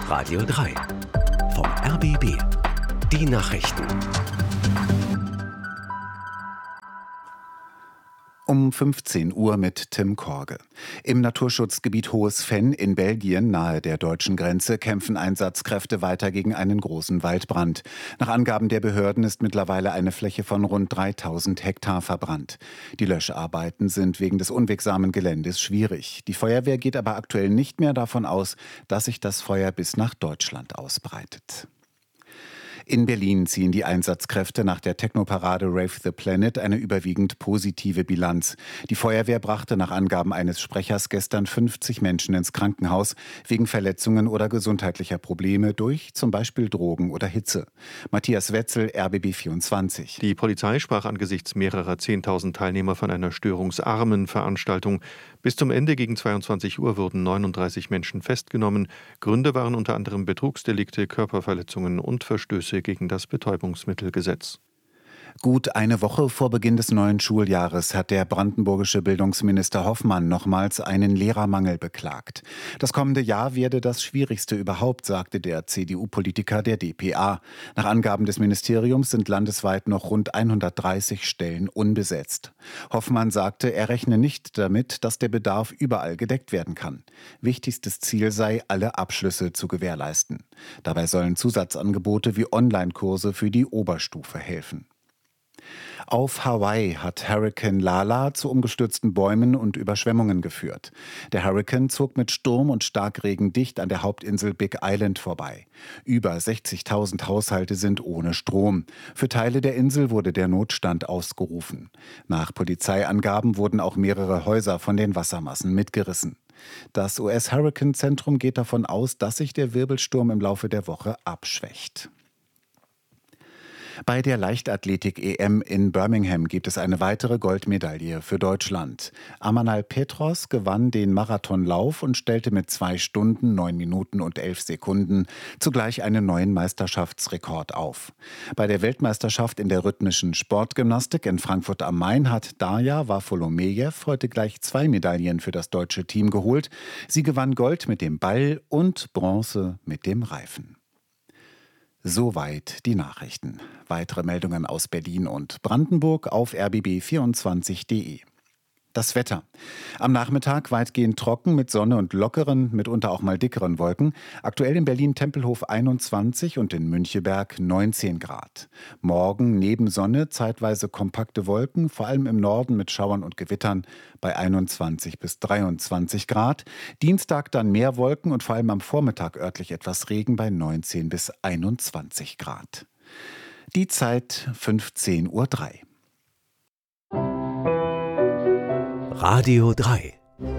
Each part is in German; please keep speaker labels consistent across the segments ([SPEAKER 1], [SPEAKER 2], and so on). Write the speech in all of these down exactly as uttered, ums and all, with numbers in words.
[SPEAKER 1] Radio drei. Vom R B B. Die Nachrichten.
[SPEAKER 2] Um fünfzehn Uhr mit Tim Korge. Im Naturschutzgebiet Hohes Venn in Belgien nahe der deutschen Grenze kämpfen Einsatzkräfte weiter gegen einen großen Waldbrand. Nach Angaben der Behörden ist mittlerweile eine Fläche von rund dreitausend Hektar verbrannt. Die Löscharbeiten sind wegen des unwegsamen Geländes schwierig. Die Feuerwehr geht aber aktuell nicht mehr davon aus, dass sich das Feuer bis nach Deutschland ausbreitet. In Berlin ziehen die Einsatzkräfte nach der Technoparade Rave the Planet eine überwiegend positive Bilanz. Die Feuerwehr brachte nach Angaben eines Sprechers gestern fünfzig Menschen ins Krankenhaus wegen Verletzungen oder gesundheitlicher Probleme durch zum Beispiel Drogen oder Hitze. Matthias Wetzel, R B B vierundzwanzig.
[SPEAKER 3] Die Polizei sprach angesichts mehrerer zehntausend Teilnehmer von einer störungsarmen Veranstaltung. Bis zum Ende gegen zweiundzwanzig Uhr wurden neununddreißig Menschen festgenommen. Gründe waren unter anderem Betrugsdelikte, Körperverletzungen und Verstöße gegen das Betäubungsmittelgesetz.
[SPEAKER 2] Gut eine Woche vor Beginn des neuen Schuljahres hat der brandenburgische Bildungsminister Hoffmann nochmals einen Lehrermangel beklagt. Das kommende Jahr werde das schwierigste überhaupt, sagte der C D U-Politiker der d p a. Nach Angaben des Ministeriums sind landesweit noch rund hundertdreißig Stellen unbesetzt. Hoffmann sagte, er rechne nicht damit, dass der Bedarf überall gedeckt werden kann. Wichtigstes Ziel sei, alle Abschlüsse zu gewährleisten. Dabei sollen Zusatzangebote wie Online-Kurse für die Oberstufe helfen. Auf Hawaii hat Hurrikan Lala zu umgestürzten Bäumen und Überschwemmungen geführt. Der Hurrikan zog mit Sturm und Starkregen dicht an der Hauptinsel Big Island vorbei. Über sechzigtausend Haushalte sind ohne Strom. Für Teile der Insel wurde der Notstand ausgerufen. Nach Polizeiangaben wurden auch mehrere Häuser von den Wassermassen mitgerissen. Das U S-Hurrikan-Zentrum geht davon aus, dass sich der Wirbelsturm im Laufe der Woche abschwächt. Bei der Leichtathletik-E M in Birmingham gibt es eine weitere Goldmedaille für Deutschland. Amanal Petros gewann den Marathonlauf und stellte mit zwei Stunden, neun Minuten und elf Sekunden zugleich einen neuen Meisterschaftsrekord auf. Bei der Weltmeisterschaft in der rhythmischen Sportgymnastik in Frankfurt am Main hat Darja Wafolomejew heute gleich zwei Medaillen für das deutsche Team geholt. Sie gewann Gold mit dem Ball und Bronze mit dem Reifen. Soweit die Nachrichten. Weitere Meldungen aus Berlin und Brandenburg auf r b b vierundzwanzig punkt d e. Das Wetter. Am Nachmittag weitgehend trocken mit Sonne und lockeren, mitunter auch mal dickeren Wolken. Aktuell in Berlin-Tempelhof einundzwanzig und in Müncheberg neunzehn Grad. Morgen neben Sonne zeitweise kompakte Wolken, vor allem im Norden mit Schauern und Gewittern bei einundzwanzig bis dreiundzwanzig Grad. Dienstag dann mehr Wolken und vor allem am Vormittag örtlich etwas Regen bei neunzehn bis einundzwanzig Grad. Die Zeit fünfzehn Uhr drei.
[SPEAKER 1] Radio drei.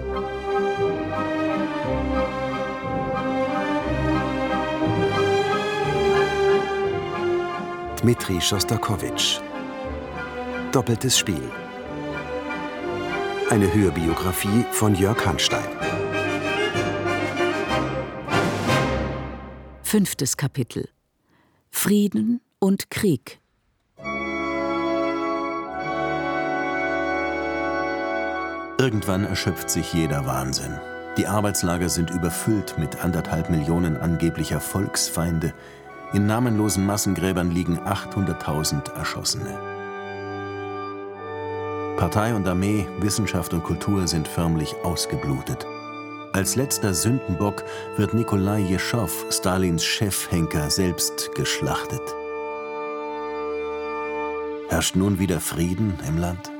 [SPEAKER 4] Dmitri Schostakowitsch. Doppeltes Spiel. Eine Hörbiografie von Jörg Hanstein.
[SPEAKER 5] Fünftes Kapitel. Frieden und Krieg.
[SPEAKER 6] Irgendwann erschöpft sich jeder Wahnsinn. Die Arbeitslager sind überfüllt mit anderthalb Millionen angeblicher Volksfeinde. In namenlosen Massengräbern liegen achthunderttausend Erschossene. Partei und Armee, Wissenschaft und Kultur sind förmlich ausgeblutet. Als letzter Sündenbock wird Nikolai Jeschow, Stalins Chefhenker, selbst geschlachtet. Herrscht nun wieder Frieden im Land?